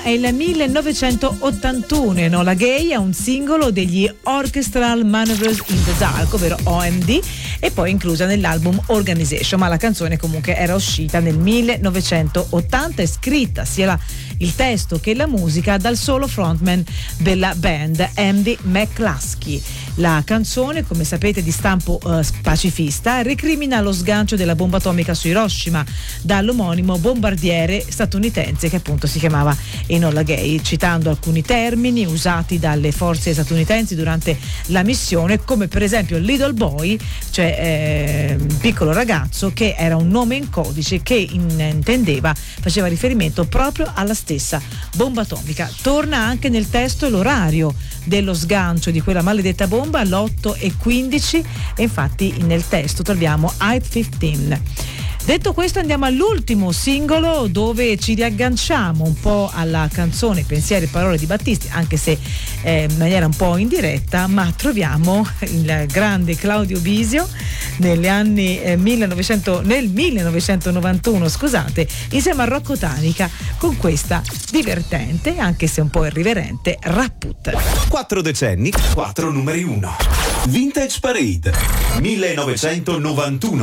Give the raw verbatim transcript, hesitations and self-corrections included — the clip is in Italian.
è il millenovecentottantuno. Enola Gay è un singolo degli Orchestral Maneuvers in the Dark, ovvero O M D, e poi inclusa nell'album Organization, ma la canzone comunque era uscita nel millenovecentottanta e scritta sia la, il testo che la musica dal solo frontman della band, Andy McCluskey. La canzone, come sapete, di stampo uh, pacifista, recrimina lo sgancio della bomba atomica su Hiroshima dall'omonimo bombardiere statunitense che appunto si chiamava Enola Gay, citando alcuni termini usati dalle forze statunitensi durante la missione, come per esempio Little Boy, cioè eh, piccolo ragazzo, che era un nome in codice che in, intendeva, faceva riferimento proprio alla stessa bomba atomica. Torna anche nel testo l'orario dello sgancio di quella maledetta bomba all'otto e quindici, e infatti nel testo troviamo I quindici. Detto questo, andiamo all'ultimo singolo, dove ci riagganciamo un po' alla canzone Pensieri e parole di Battisti, anche se eh, in maniera un po' indiretta, ma troviamo il grande Claudio Bisio negli anni eh, millenovecento, nel millenovecentonovantuno, scusate, insieme a Rocco Tanica, con questa divertente, anche se un po' irriverente, Rapput. Quattro decenni, quattro numeri uno. Vintage Parade millenovecentonovantuno.